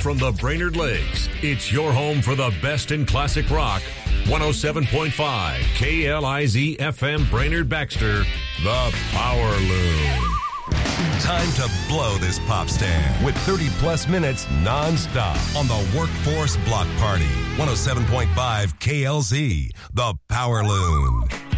from the Brainerd Lakes, it's your home for the best in classic rock. 107.5 KLIZ FM Brainerd Baxter, the Power Loom. Time to blow this pop stand with 30-plus minutes nonstop on the Workforce Block Party. 107.5 KLZ, the Power Loom.